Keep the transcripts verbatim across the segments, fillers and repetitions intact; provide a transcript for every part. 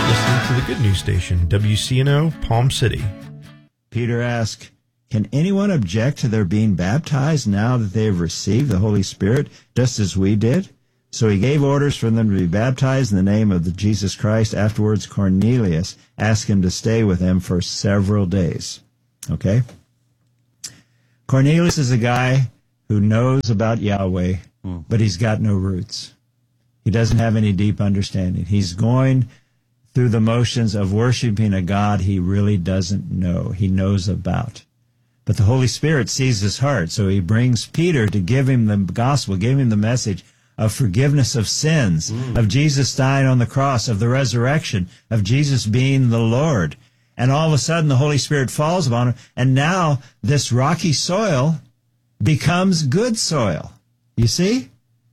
listening to the Good News Station, W C N O, Palm City. Peter asked, can anyone object to their being baptized now that they have received the Holy Spirit, just as we did? So he gave orders for them to be baptized in the name of the Jesus Christ. Afterwards, Cornelius asked him to stay with him for several days. Okay? Cornelius is a guy who knows about Yahweh, mm. but he's got no roots. He doesn't have any deep understanding. He's going through the motions of worshiping a God he really doesn't know, he knows about. But the Holy Spirit sees his heart, so he brings Peter to give him the gospel, give him the message of forgiveness of sins, mm. of Jesus dying on the cross, of the resurrection, of Jesus being the Lord. And all of a sudden, the Holy Spirit falls upon him, and now this rocky soil becomes good soil. You see?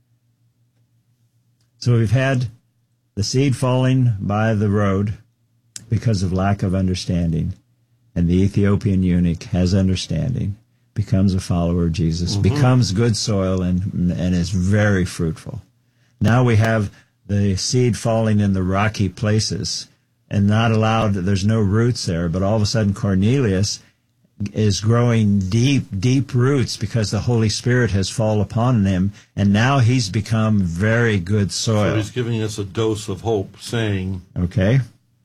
So we've had the seed falling by the road because of lack of understanding. And the Ethiopian eunuch has understanding, becomes a follower of Jesus, mm-hmm. becomes good soil, and and is very fruitful. Now we have the seed falling in the rocky places and not allowed, there's no roots there, but all of a sudden Cornelius is growing deep, deep roots because the Holy Spirit has fallen upon him, and now he's become very good soil. So he's giving us a dose of hope, saying... Okay.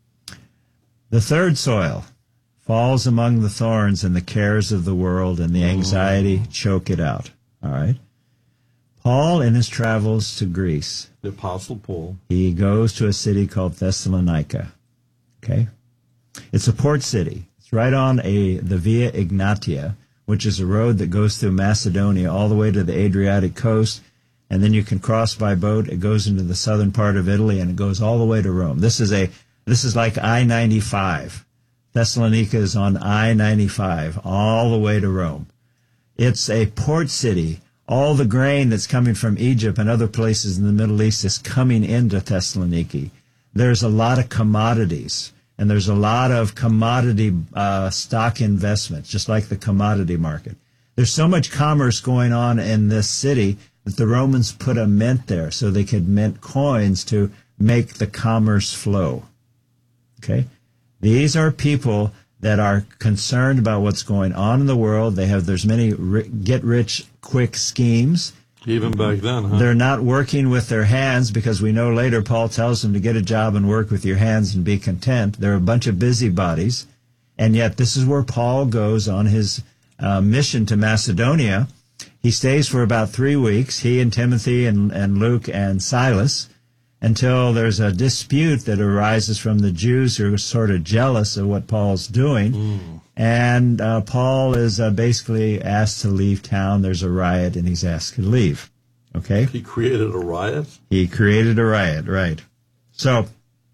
The third soil falls among the thorns, and the cares of the world and the anxiety mm. choke it out. All right. Paul, in his travels to Greece, the Apostle Paul, he goes to a city called Thessalonica. Okay. It's a port city. It's right on a the Via Egnatia, which is a road that goes through Macedonia all the way to the Adriatic coast, and then you can cross by boat. It goes into the southern part of Italy, and it goes all the way to Rome. This is a this is like I ninety-five. Thessalonica is on I ninety-five all the way to Rome. It's a port city. All the grain that's coming from Egypt and other places in the Middle East is coming into Thessaloniki. There's a lot of commodities, and there's a lot of commodity uh, stock investments, just like the commodity market. There's so much commerce going on in this city that the Romans put a mint there so they could mint coins to make the commerce flow. Okay? These are people that are concerned about what's going on in the world. They have, there's many ri- get-rich-quick schemes. Even back then, huh? They're not working with their hands, because we know later Paul tells them to get a job and work with your hands and be content. They're a bunch of busybodies. And yet this is where Paul goes on his uh, mission to Macedonia. He stays for about three weeks, he and Timothy and, and Luke and Silas, until there's a dispute that arises from the Jews who are sort of jealous of what Paul's doing. Mm. And uh, Paul is uh, basically asked to leave town. There's a riot, and he's asked to leave. Okay? He created a riot? He created a riot, right. So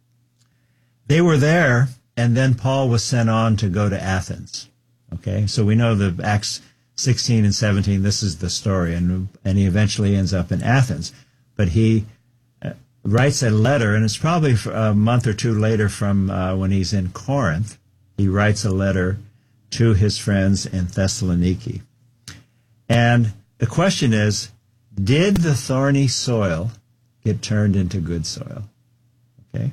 they were there, and then Paul was sent on to go to Athens. Okay? So we know the Acts sixteen and seventeen, this is the story, and, and he eventually ends up in Athens. But he writes a letter, and it's probably a month or two later from uh, when he's in Corinth. He writes a letter to his friends in Thessaloniki. And the question is, did the thorny soil get turned into good soil? Okay?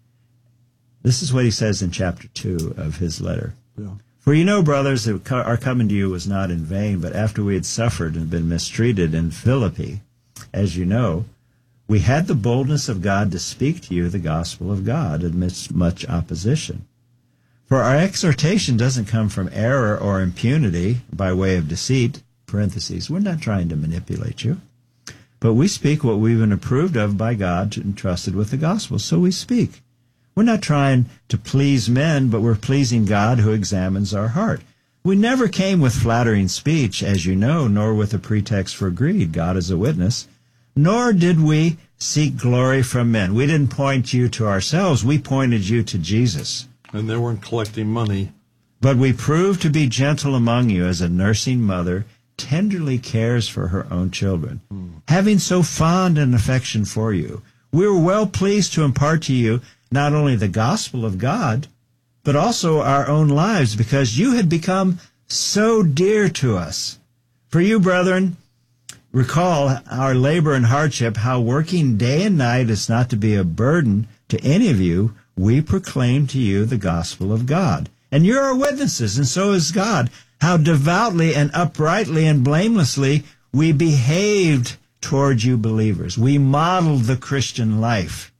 This is what he says in chapter two of his letter. Yeah. For you know, brothers, that our coming to you was not in vain, but after we had suffered and been mistreated in Philippi, as you know, we had the boldness of God to speak to you the gospel of God amidst much opposition. For our exhortation doesn't come from error or impunity by way of deceit, parentheses, we're not trying to manipulate you, but we speak what we've been approved of by God and trusted with the gospel, so we speak. We're not trying to please men, but we're pleasing God who examines our heart. We never came with flattering speech, as you know, nor with a pretext for greed, God is a witness, nor did we seek glory from men. We didn't point you to ourselves, we pointed you to Jesus. And they weren't collecting money. But we proved to be gentle among you as a nursing mother tenderly cares for her own children. Hmm. Having so fond an affection for you, we were well pleased to impart to you not only the gospel of God, but also our own lives, because you had become so dear to us. For you, brethren, recall our labor and hardship, how working day and night is not to be a burden to any of you, we proclaim to you the gospel of God. And you're our witnesses, and so is God, how devoutly and uprightly and blamelessly we behaved toward you believers. We modeled the Christian life.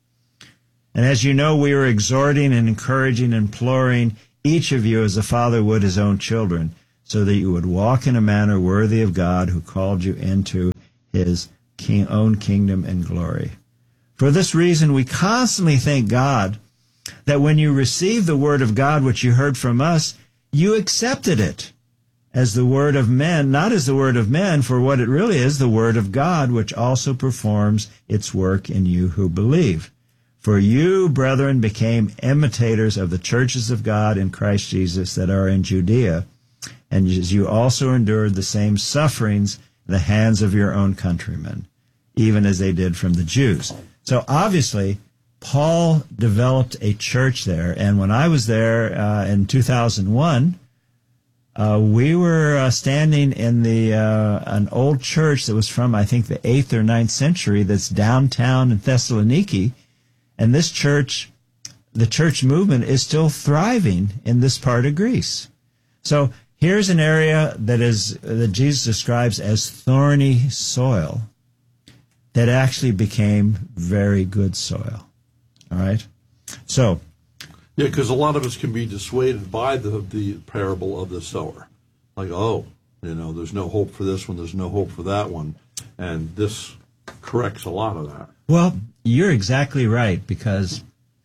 And as you know, we were exhorting and encouraging and imploring each of you as a father would his own children, so that you would walk in a manner worthy of God who called you into his king, own kingdom and glory. For this reason, we constantly thank God that when you received the word of God, which you heard from us, you accepted it as the word of men, not as the word of men, for what it really is, the word of God, which also performs its work in you who believe. For you, brethren, became imitators of the churches of God in Christ Jesus that are in Judea, and as you also endured the same sufferings in the hands of your own countrymen, even as they did from the Jews. So obviously, Paul developed a church there, and when I was there uh, in two thousand one, uh, we were uh, standing in the uh, an old church that was from, I think, the eighth or ninth century that's downtown in Thessaloniki, and this church, the church movement is still thriving in this part of Greece. So here's an area that is that Jesus describes as thorny soil that actually became very good soil. All right? So, yeah, because a lot of us can be dissuaded by the the parable of the sower. Like, oh, you know, there's no hope for this one, there's no hope for that one. And this corrects a lot of that. Well, you're exactly right, because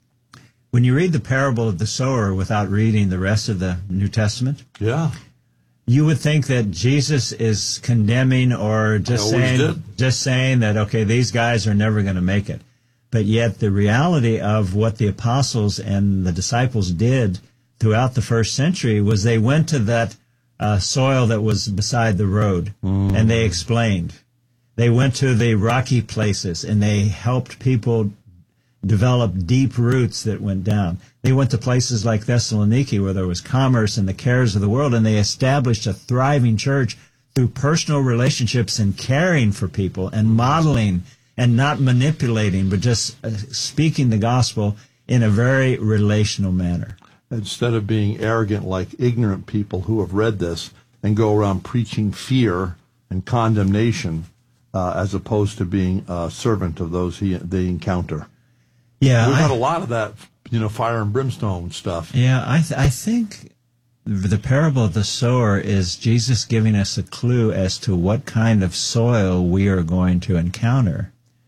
when you read the parable of the sower without reading the rest of the New Testament, yeah, you would think that Jesus is condemning or just saying, did. just saying that, okay, these guys are never going to make it. But yet the reality of what the apostles and the disciples did throughout the first century was they went to that uh, soil that was beside the road, mm. and they explained. They went to the rocky places, and they helped people develop deep roots that went down. They went to places like Thessaloniki, where there was commerce and the cares of the world, and they established a thriving church through personal relationships and caring for people and modeling and not manipulating, but just uh, speaking the gospel in a very relational manner. Instead of being arrogant like ignorant people who have read this and go around preaching fear and condemnation, uh, as opposed to being a servant of those he, they encounter. Yeah, We've I, had a lot of that, you know, fire and brimstone stuff. Yeah, I th- I think the parable of the sower is Jesus giving us a clue as to what kind of soil we are going to encounter.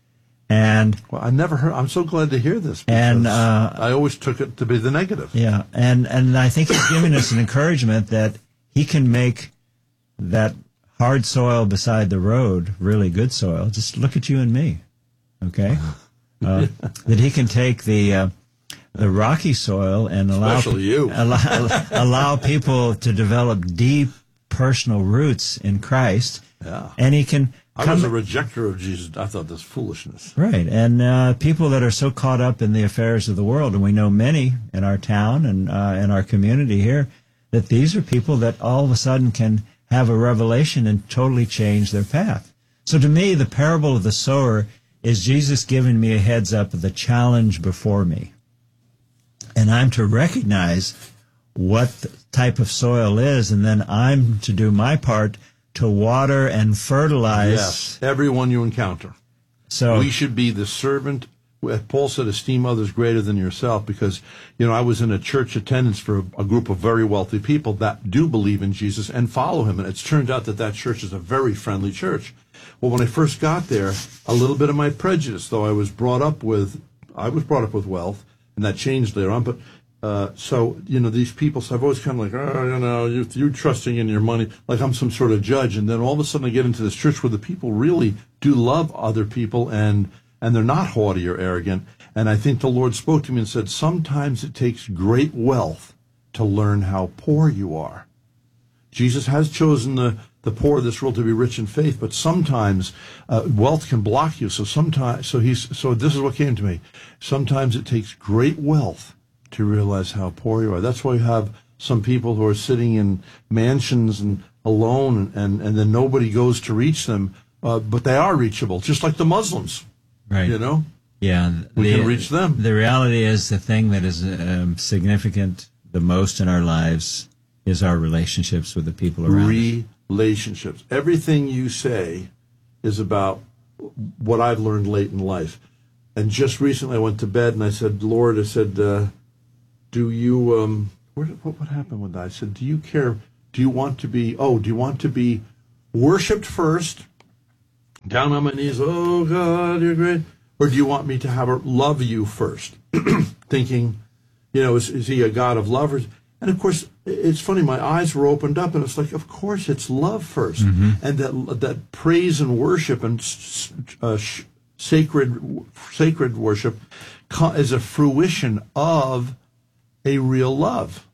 And well, I never heard. I'm so glad to hear this. And uh, I always took it to be the negative. Yeah, and and I think he's giving us an encouragement that he can make that hard soil beside the road really good soil. Just look at you and me, okay? Uh, that he can take the uh, the rocky soil and allow Especially you. allow, allow people to develop deep personal roots in Christ. Yeah, and he can. I was a rejecter of Jesus. I thought this foolishness. Right. And uh, people that are so caught up in the affairs of the world, and we know many in our town and uh, in our community here, that these are people that all of a sudden can have a revelation and totally change their path. So to me, the parable of the sower is Jesus giving me a heads up of the challenge before me. And I'm to recognize what type of soil is, and then I'm to do my part to water and fertilize. Yes, everyone you encounter. So we should be the servant. Paul said, esteem others greater than yourself, because, you know, I was in a church attendance for a group of very wealthy people that do believe in Jesus and follow him. And it's turned out that that church is a very friendly church. Well, when I first got there, a little bit of my prejudice, though I was brought up with, I was brought up with wealth, and that changed later on, but Uh, so, you know, these people, so I've always kind of like, oh, you know, you, you're trusting in your money, like I'm some sort of judge. And then all of a sudden I get into this church where the people really do love other people, and, and they're not haughty or arrogant. And I think the Lord spoke to me and said, sometimes it takes great wealth to learn how poor you are. Jesus has chosen the, the poor of this world to be rich in faith, but sometimes uh, wealth can block you. So sometimes, so he's, so this is what came to me. Sometimes it takes great wealth to realize how poor you are. That's why you have some people who are sitting in mansions and alone, and, and then nobody goes to reach them, uh, but they are reachable, just like the Muslims. Right. You know? Yeah. We the, can reach them. The reality is the thing that is um, significant the most in our lives is our relationships with the people around us. Relationships. Everything you say is about what I've learned late in life. And just recently I went to bed and I said, Lord, I said, uh, do you, um, where, what, what happened with that? I said, do you care, do you want to be, oh, do you want to be worshipped first, down on my knees, oh God, you're great, or do you want me to have her love you first? Thinking, you know, is, is he a God of lovers? And of course, it's funny, my eyes were opened up and it's like, of course, it's love first. Mm-hmm. And that that praise and worship and uh, sh- sacred sacred worship is a fruition of a real love.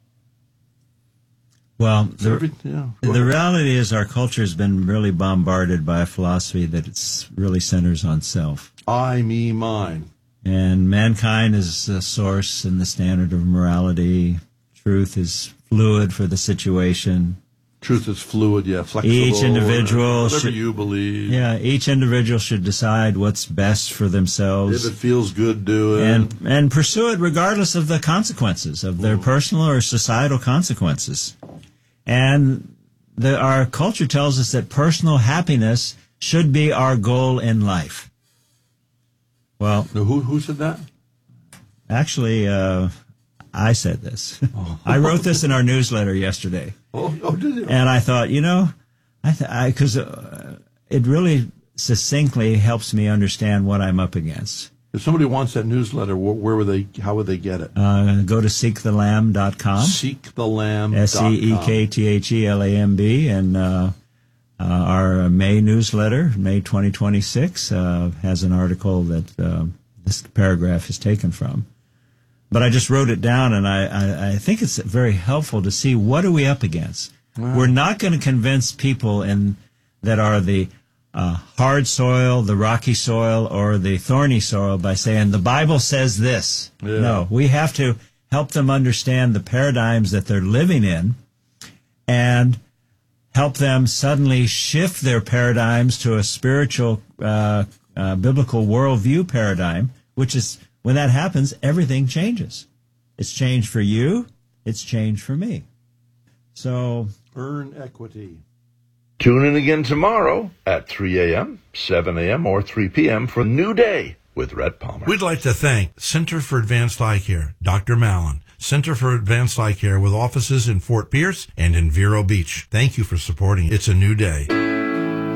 Well, the, Every, yeah, the reality is our culture has been really bombarded by a philosophy that it's really centers on self. I, me, mine. And mankind is the source and the standard of morality. Truth is fluid for the situation. Truth is fluid, yeah, flexible. Each individual whatever should, you believe. Yeah, each individual should decide what's best for themselves. If it feels good, do it. And and pursue it regardless of the consequences, of their Ooh. personal or societal consequences. And the, our culture tells us that personal happiness should be our goal in life. Well, now, who who said that? Actually, uh, I said this. Oh. I wrote this in our newsletter yesterday. Oh, oh did you? And I thought, you know, I because th- uh, it really succinctly helps me understand what I'm up against. If somebody wants that newsletter, where, where would they? How would they get it? Uh, go to seek the lamb dot com. seek the lamb. S E E K T H E L A M B. And uh, uh, our May newsletter, May twenty twenty-six, uh, has an article that uh, this paragraph is taken from. But I just wrote it down, and I, I, I think it's very helpful to see what are we up against. Wow. We're not going to convince people in that are the uh, hard soil, the rocky soil, or the thorny soil by saying the Bible says this. Yeah. No, we have to help them understand the paradigms that they're living in and help them suddenly shift their paradigms to a spiritual, uh, uh, biblical worldview paradigm, which is, when that happens, everything changes. It's changed for you. It's changed for me. So earn equity. Tune in again tomorrow at three a.m., seven a.m., or three p.m. for New Day with Rhett Palmer. We'd like to thank Center for Advanced Eye Care, Doctor Mallon. Center for Advanced Eye Care with offices in Fort Pierce and in Vero Beach. Thank you for supporting It's a New Day.